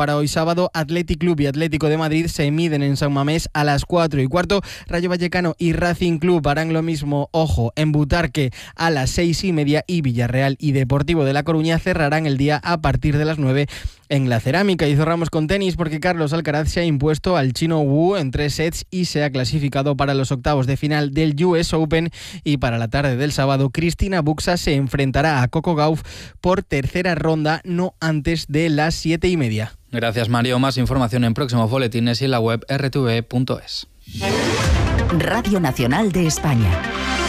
para hoy sábado. Athletic Club y Atlético de Madrid se miden en San Mamés a las 4:15. Rayo Vallecano y Racing Club harán lo mismo, ojo, en Butarque a las 6:30 y Villarreal y Deportivo de La Coruña cerrarán el día a partir de las 9 en la Cerámica. Y cerramos con tenis porque Carlos Alcaraz se ha impuesto al chino Wu en 3 sets y se ha clasificado para los octavos de final del US Open. Y para la tarde del sábado, Cristina Buxa se enfrentará a Coco Gauff por tercera ronda, no antes de las 7:30. Gracias, Mario. Más información en próximos boletines y en la web rtve.es. Radio Nacional de España.